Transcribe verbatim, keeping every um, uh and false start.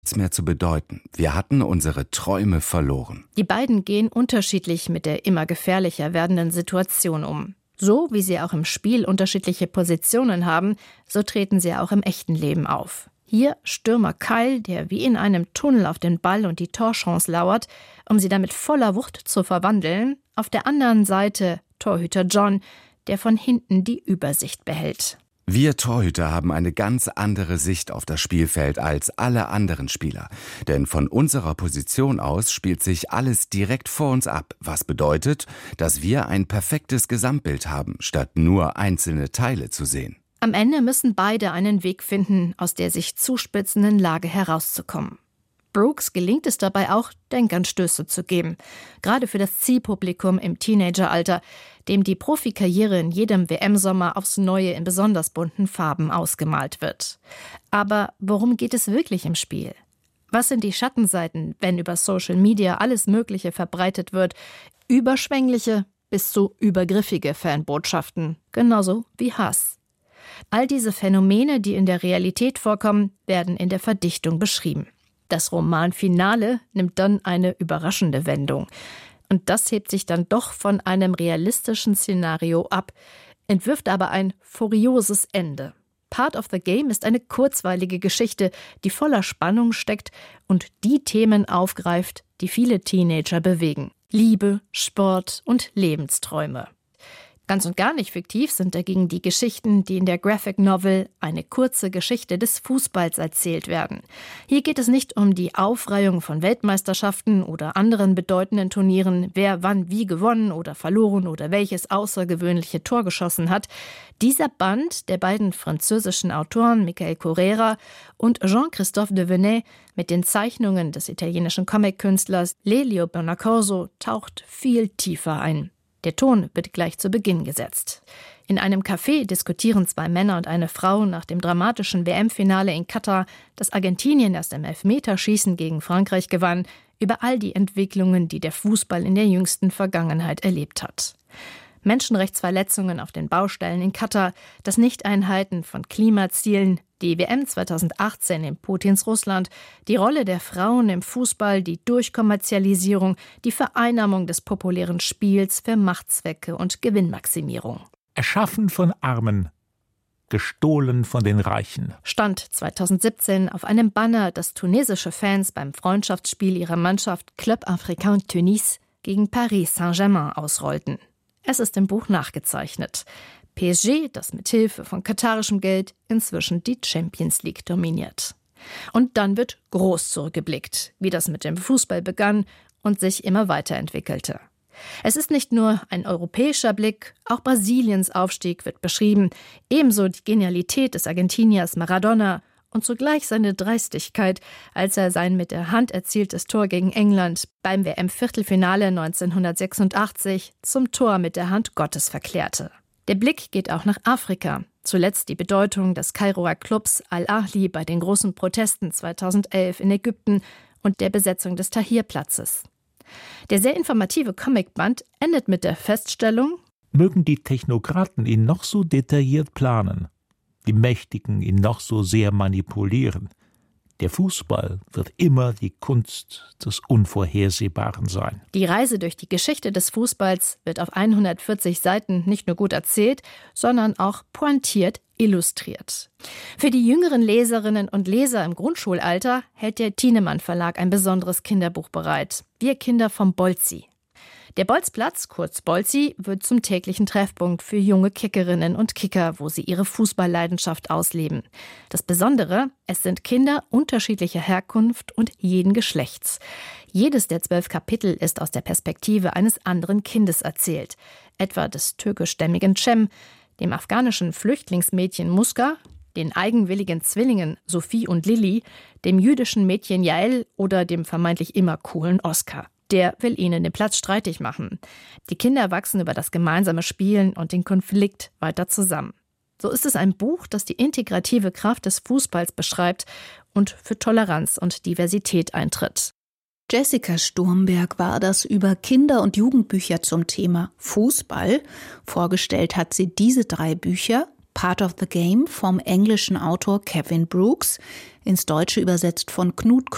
nichts mehr zu bedeuten. Wir hatten unsere Träume verloren. Die beiden gehen unterschiedlich mit der immer gefährlicher werdenden Situation um. So wie sie auch im Spiel unterschiedliche Positionen haben, so treten sie auch im echten Leben auf. Hier Stürmer Kyle, der wie in einem Tunnel auf den Ball und die Torchance lauert, um sie dann mit voller Wucht zu verwandeln. Auf der anderen Seite Torhüter John, der von hinten die Übersicht behält. Wir Torhüter haben eine ganz andere Sicht auf das Spielfeld als alle anderen Spieler. Denn von unserer Position aus spielt sich alles direkt vor uns ab, was bedeutet, dass wir ein perfektes Gesamtbild haben, statt nur einzelne Teile zu sehen. Am Ende müssen beide einen Weg finden, aus der sich zuspitzenden Lage herauszukommen. Brooks gelingt es dabei auch, Denkanstöße zu geben. Gerade für das Zielpublikum im Teenageralter, dem die Profikarriere in jedem W M-Sommer aufs Neue in besonders bunten Farben ausgemalt wird. Aber worum geht es wirklich im Spiel? Was sind die Schattenseiten, wenn über Social Media alles Mögliche verbreitet wird? Überschwängliche bis zu übergriffige Fanbotschaften, genauso wie Hass. All diese Phänomene, die in der Realität vorkommen, werden in der Verdichtung beschrieben. Das Romanfinale nimmt dann eine überraschende Wendung. Und das hebt sich dann doch von einem realistischen Szenario ab, entwirft aber ein furioses Ende. Part of the Game ist eine kurzweilige Geschichte, die voller Spannung steckt und die Themen aufgreift, die viele Teenager bewegen. Liebe, Sport und Lebensträume. Ganz und gar nicht fiktiv sind dagegen die Geschichten, die in der Graphic Novel Eine kurze Geschichte des Fußballs erzählt werden. Hier geht es nicht um die Aufreihung von Weltmeisterschaften oder anderen bedeutenden Turnieren, wer wann wie gewonnen oder verloren oder welches außergewöhnliche Tor geschossen hat. Dieser Band der beiden französischen Autoren Michael Correra und Jean-Christophe Devenet mit den Zeichnungen des italienischen Comic-Künstlers Lelio Bonaccorso taucht viel tiefer ein. Der Ton wird gleich zu Beginn gesetzt. In einem Café diskutieren zwei Männer und eine Frau nach dem dramatischen W M-Finale in Katar, das Argentinien erst im Elfmeterschießen gegen Frankreich gewann, über all die Entwicklungen, die der Fußball in der jüngsten Vergangenheit erlebt hat. Menschenrechtsverletzungen auf den Baustellen in Katar, das Nichteinhalten von Klimazielen, die W M zweitausendachtzehn in Putins Russland, die Rolle der Frauen im Fußball, die Durchkommerzialisierung, die Vereinnahmung des populären Spiels für Machtzwecke und Gewinnmaximierung. Erschaffen von Armen, gestohlen von den Reichen. Stand zweitausendsiebzehn auf einem Banner, das tunesische Fans beim Freundschaftsspiel ihrer Mannschaft Club Africain Tunis gegen Paris Saint-Germain ausrollten. Es ist im Buch nachgezeichnet. P S G, das mit Hilfe von katarischem Geld inzwischen die Champions League dominiert. Und dann wird groß zurückgeblickt, wie das mit dem Fußball begann und sich immer weiterentwickelte. Es ist nicht nur ein europäischer Blick, auch Brasiliens Aufstieg wird beschrieben, ebenso die Genialität des Argentiniers Maradona und zugleich seine Dreistigkeit, als er sein mit der Hand erzieltes Tor gegen England beim W M-Viertelfinale neunzehnhundertsechsundachtzig zum Tor mit der Hand Gottes verklärte. Der Blick geht auch nach Afrika. Zuletzt die Bedeutung des Kairoer Clubs Al-Ahli bei den großen Protesten zweitausendelf in Ägypten und der Besetzung des Tahrir-Platzes. Der sehr informative Comicband endet mit der Feststellung: Mögen die Technokraten ihn noch so detailliert planen, die Mächtigen ihn noch so sehr manipulieren, der Fußball wird immer die Kunst des Unvorhersehbaren sein. Die Reise durch die Geschichte des Fußballs wird auf hundertvierzig Seiten nicht nur gut erzählt, sondern auch pointiert illustriert. Für die jüngeren Leserinnen und Leser im Grundschulalter hält der Thienemann Verlag ein besonderes Kinderbuch bereit. Wir Kinder vom Bolzi. Der Bolzplatz, kurz Bolzi, wird zum täglichen Treffpunkt für junge Kickerinnen und Kicker, wo sie ihre Fußballleidenschaft ausleben. Das Besondere, es sind Kinder unterschiedlicher Herkunft und jeden Geschlechts. Jedes der zwölf Kapitel ist aus der Perspektive eines anderen Kindes erzählt, etwa des türkischstämmigen Cem, dem afghanischen Flüchtlingsmädchen Muska, den eigenwilligen Zwillingen Sophie und Lilly, dem jüdischen Mädchen Jael oder dem vermeintlich immer coolen Oskar. Der will ihnen den Platz streitig machen. Die Kinder wachsen über das gemeinsame Spielen und den Konflikt weiter zusammen. So ist es ein Buch, das die integrative Kraft des Fußballs beschreibt und für Toleranz und Diversität eintritt. Jessica Sturmberg war das über Kinder- und Jugendbücher zum Thema Fußball. Vorgestellt hat sie diese drei Bücher: Part of the Game vom englischen Autor Kevin Brooks, ins Deutsche übersetzt von Knut